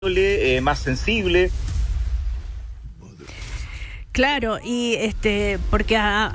más sensible. Claro, y porque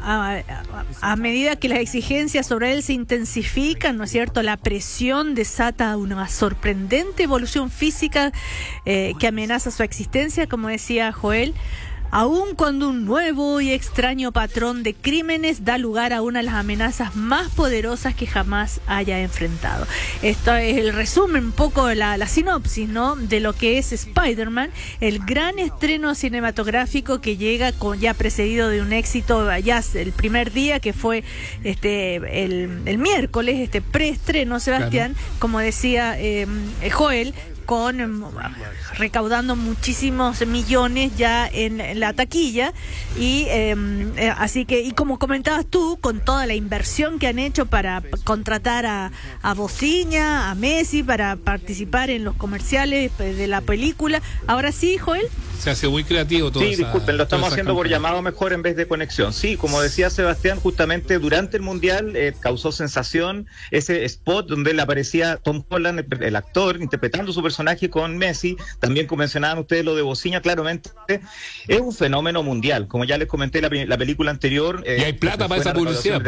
a medida que las exigencias sobre él se intensifican, ¿no es cierto?, la presión desata una sorprendente evolución física que amenaza su existencia, como decía Joel, aun cuando un nuevo y extraño patrón de crímenes da lugar a una de las amenazas más poderosas que jamás haya enfrentado. Esto es el resumen, un poco la sinopsis, ¿no?, de lo que es Spider-Man, el gran estreno cinematográfico que llega ya precedido de un éxito ya el primer día, que fue el miércoles, preestreno, Sebastián, claro, como decía Joel, recaudando muchísimos millones ya en la taquilla, y así que, y como comentabas tú, con toda la inversión que han hecho para contratar a Bociña, a Messi, para participar en los comerciales de la película. Ahora sí, Joel. Se hace muy creativo todo. Sí, disculpen, lo estamos haciendo por llamado mejor en vez de conexión. Sí, como decía Sebastián, justamente durante el Mundial causó sensación ese spot donde le aparecía Tom Holland, el actor, interpretando su personaje con Messi. También como mencionaban ustedes lo de Bociña, claramente es un fenómeno mundial. Como ya les comenté la película anterior. Y hay plata para esa publicidad.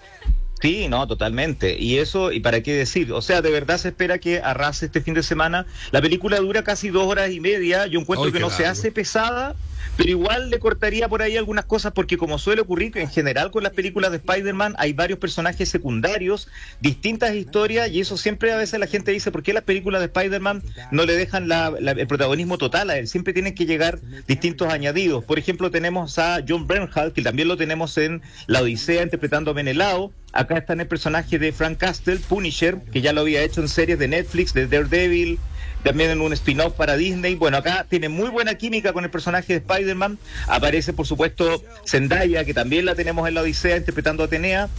Sí, no, totalmente. Y eso, ¿y para qué decir? O sea, de verdad se espera que arrase este fin de semana. La película dura casi 2 horas y media. Yo encuentro que no se hace pesada, pero igual le cortaría por ahí algunas cosas, porque como suele ocurrir en general con las películas de Spider-Man, hay varios personajes secundarios, distintas historias, y eso siempre a veces la gente dice, ¿por qué las películas de Spider-Man no le dejan el protagonismo total a él? Siempre tienen que llegar distintos añadidos. Por ejemplo, tenemos a John Bernthal, que también lo tenemos en La Odisea interpretando a Menelao. Acá está en el personaje de Frank Castle, Punisher, que ya lo había hecho en series de Netflix, de Daredevil, también en un spin-off para Disney. Bueno, acá tiene muy buena química con el personaje de Spider-Man. Aparece, por supuesto, Zendaya, que también la tenemos en La Odisea, interpretando a Atenea.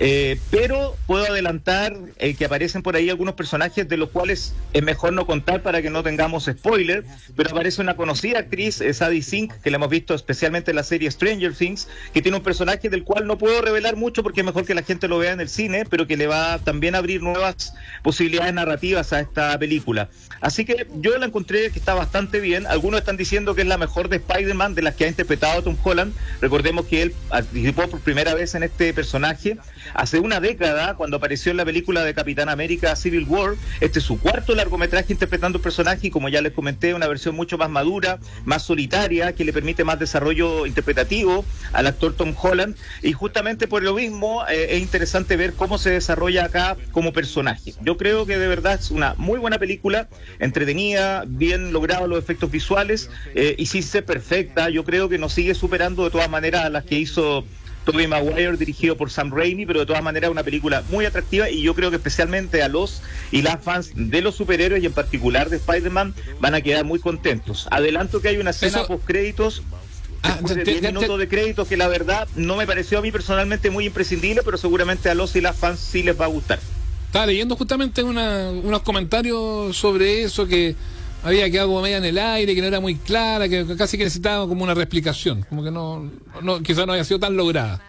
Pero puedo adelantar que aparecen por ahí algunos personajes de los cuales es mejor no contar para que no tengamos spoiler. Pero aparece una conocida actriz, Sadie Sink, que la hemos visto especialmente en la serie Stranger Things, que tiene un personaje del cual no puedo revelar mucho porque es mejor que la gente lo vea en el cine, pero que le va también a abrir nuevas posibilidades narrativas a esta película. Así que yo la encontré que está bastante bien. Algunos están diciendo que es la mejor de Spider-Man de las que ha interpretado Tom Holland. Recordemos que él participó por primera vez en este personaje hace una década, cuando apareció en la película de Capitán América Civil War. Este es su cuarto largometraje interpretando un personaje, y como ya les comenté, una versión mucho más madura, más solitaria, que le permite más desarrollo interpretativo al actor Tom Holland. Y justamente por lo mismo es interesante ver cómo se desarrolla acá como personaje. Yo creo que de verdad es una muy buena película, entretenida, bien logrados los efectos visuales, y sí se perfecta. Yo creo que nos sigue superando de todas maneras a las que hizo Tobey Maguire, dirigido por Sam Raimi, pero de todas maneras una película muy atractiva, y yo creo que especialmente a los y las fans de los superhéroes, y en particular de Spider-Man, van a quedar muy contentos. Adelanto que hay una escena post-créditos, después de 10 minutos de créditos, que la verdad no me pareció a mí personalmente muy imprescindible, pero seguramente a los y las fans sí les va a gustar. Estaba leyendo justamente unos comentarios sobre eso, que había quedado como media en el aire, que no era muy clara, que casi que necesitaba como una reexplicación, como que no quizás no haya sido tan lograda.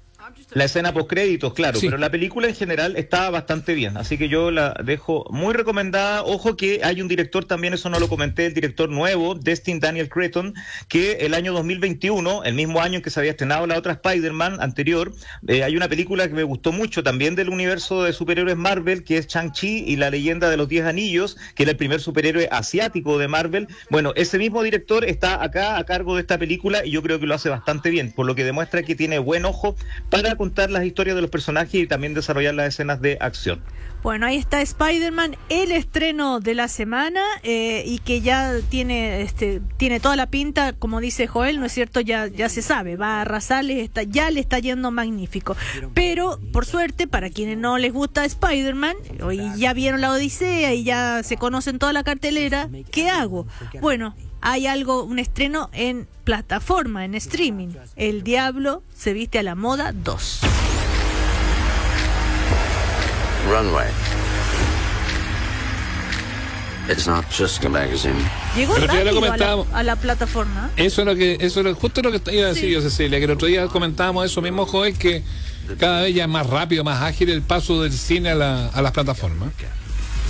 La escena postcréditos, claro, sí. Pero la película en general está bastante bien, así que yo la dejo muy recomendada. Ojo que hay un director también, eso no lo comenté, el director nuevo, Destin Daniel Cretton, que el año 2021, el mismo año en que se había estrenado la otra Spider-Man anterior, hay una película que me gustó mucho también del universo de superhéroes Marvel, que es Shang-Chi y la leyenda de los 10 anillos, que era el primer superhéroe asiático de Marvel. Bueno, ese mismo director está acá a cargo de esta película, y yo creo que lo hace bastante bien, por lo que demuestra que tiene buen ojo para contar las historias de los personajes y también desarrollar las escenas de acción. Bueno, ahí está Spider-Man, el estreno de la semana, y que ya tiene toda la pinta, como dice Joel, ¿no es cierto? Ya se sabe, va a arrasar, ya le está yendo magnífico. Pero, por suerte, para quienes no les gusta Spider-Man, hoy ya vieron La Odisea y ya se conocen toda la cartelera, ¿qué hago? Bueno, hay un estreno en plataforma, en streaming. El Diablo se viste a la moda 2. Runway. It's not just a magazine. Llegó rápido a la plataforma. Eso era justo lo que iba a decir yo, Cecilia, que el otro día comentábamos eso mismo, Joel, que, Okay. cada vez ya es más rápido, más ágil el paso del cine a las plataformas.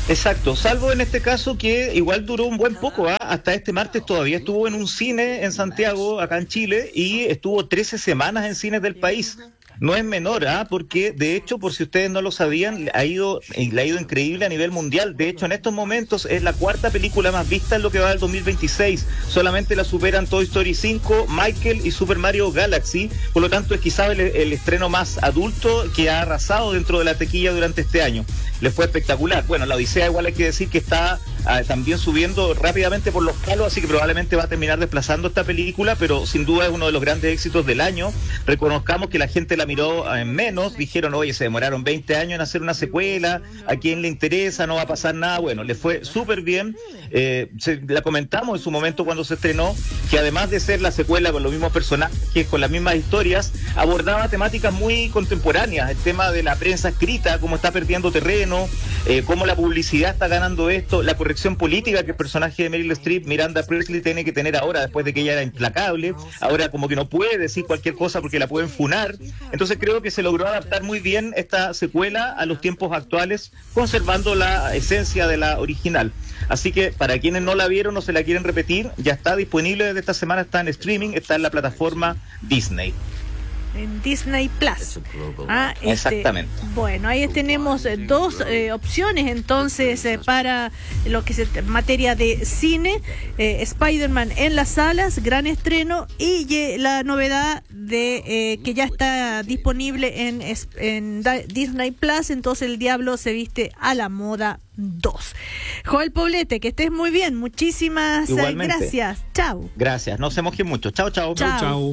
Exacto, salvo en este caso que igual duró un buen poco, hasta este martes todavía estuvo en un cine en Santiago, acá en Chile, y estuvo 13 semanas en cines del país. No es menor, porque de hecho, por si ustedes no lo sabían, le ha ido increíble a nivel mundial. De hecho, en estos momentos es la cuarta película más vista en lo que va del 2026. Solamente la superan Toy Story 5, Michael y Super Mario Galaxy. Por lo tanto, es quizás el estreno más adulto que ha arrasado dentro de la taquilla durante este año. Le fue espectacular. Bueno, la Odisea igual hay que decir que está también subiendo rápidamente por los palos, así que probablemente va a terminar desplazando esta película, pero sin duda es uno de los grandes éxitos del año. Reconozcamos que la gente la miró en menos, dijeron, oye, se demoraron 20 años en hacer una secuela, ¿a quién le interesa? No va a pasar nada. Bueno, le fue súper bien. La comentamos en su momento cuando se estrenó, que además de ser la secuela con los mismos personajes, con las mismas historias, abordaba temáticas muy contemporáneas, el tema de la prensa escrita, cómo está perdiendo terreno, cómo la publicidad está ganando esto, la corrección política que el personaje de Meryl Streep, Miranda Priestley, tiene que tener ahora, después de que ella era implacable, ahora como que no puede decir cualquier cosa porque la pueden funar. Entonces creo que se logró adaptar muy bien esta secuela a los tiempos actuales, conservando la esencia de la original. Así que para quienes no la vieron o se la quieren repetir, ya está disponible desde esta semana, está en streaming, está en la plataforma Disney. En Disney Plus. Exactamente. Bueno, ahí tenemos dos opciones entonces para lo que es materia de cine. Spider-Man en las salas, gran estreno, y la novedad de que ya está disponible en Disney Plus, entonces El Diablo se viste a la moda 2. Joel Poblete, que estés muy bien, muchísimas gracias. Chao. Gracias, no se mojen mucho. Chao, chao. Chao, chao.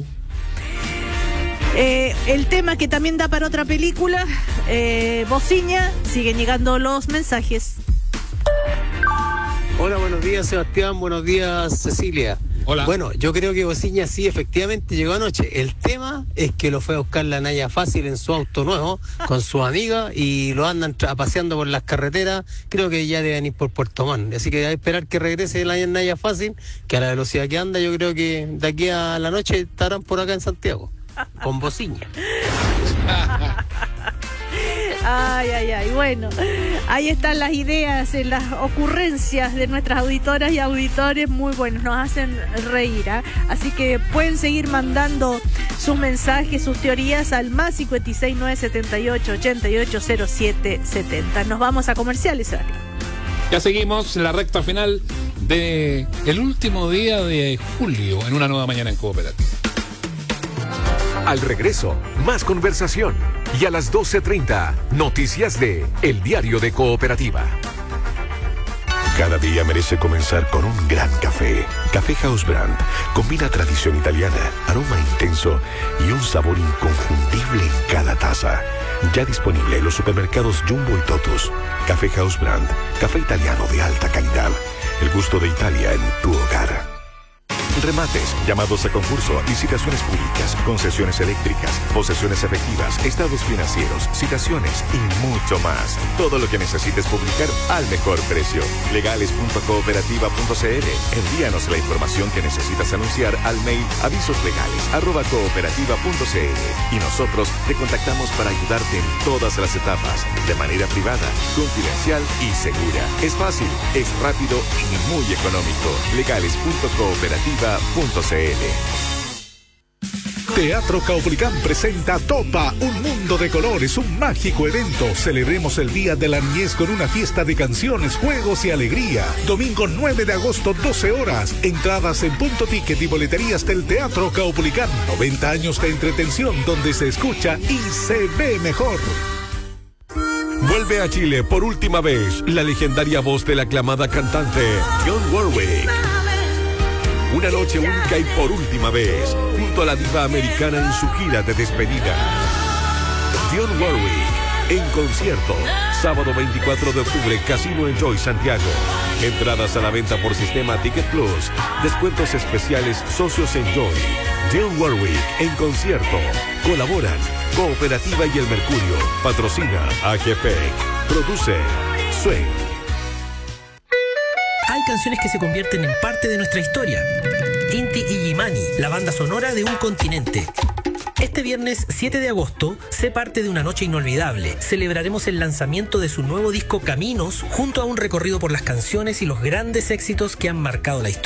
El tema que también da para otra película, Bociña, siguen llegando los mensajes. Hola, buenos días Sebastián, buenos días Cecilia. Hola. Bueno, yo creo que Bociña sí efectivamente llegó anoche. El tema es que lo fue a buscar la Naya Fácil en su auto nuevo con su amiga y lo andan paseando por las carreteras. Creo que ya deben ir por Puerto Montt. Así que hay que esperar que regrese la Naya Fácil, que a la velocidad que anda yo creo que de aquí a la noche estarán por acá en Santiago. Con Bociña. Ay, bueno, ahí están las ideas, las ocurrencias de nuestras auditoras y auditores, muy buenos, nos hacen reír, así que pueden seguir mandando sus mensajes, sus teorías al más 56 978 880770. Nos vamos a comerciales, Sebastián. Ya seguimos en la recta final de el último día de julio en una nueva mañana en Cooperativa. Al regreso, más conversación. Y a las 12:30, noticias de El Diario de Cooperativa. Cada día merece comenzar con un gran café. Café House Brand combina tradición italiana, aroma intenso y un sabor inconfundible en cada taza. Ya disponible en los supermercados Jumbo y Totus. Café House Brand, café italiano de alta calidad. El gusto de Italia en tu hogar. Remates, llamados a concurso, licitaciones públicas, concesiones eléctricas, posesiones efectivas, estados financieros, citaciones y mucho más. Todo lo que necesites publicar al mejor precio. Legales.cooperativa.cl. Envíanos la información que necesitas anunciar al mail avisoslegales@cooperativa.cl y nosotros te contactamos para ayudarte en todas las etapas, de manera privada, confidencial y segura. Es fácil, es rápido y muy económico. Legales.cooperativa.cl. Teatro Caupolicán presenta Topa, un mundo de colores, un mágico evento. Celebremos el Día de la Niñez con una fiesta de canciones, juegos y alegría. Domingo 9 de agosto, 12 horas. Entradas en Punto Ticket y boleterías del Teatro Caupolicán. 90 años de entretención donde se escucha y se ve mejor. Vuelve a Chile por última vez la legendaria voz de la aclamada cantante Dionne Warwick. Una noche única y por última vez, junto a la diva americana en su gira de despedida. Dionne Warwick, en concierto, sábado 24 de octubre, Casino Enjoy Santiago. Entradas a la venta por sistema Ticket Plus. Descuentos especiales Socios Enjoy. Dionne Warwick, en concierto. Colaboran Cooperativa y El Mercurio. Patrocina AGPEC. Produce Swing. Hay canciones que se convierten en parte de nuestra historia. Inti Illimani, la banda sonora de un continente. Este viernes 7 de agosto, sé parte de una noche inolvidable. Celebraremos el lanzamiento de su nuevo disco Caminos, junto a un recorrido por las canciones y los grandes éxitos que han marcado la historia.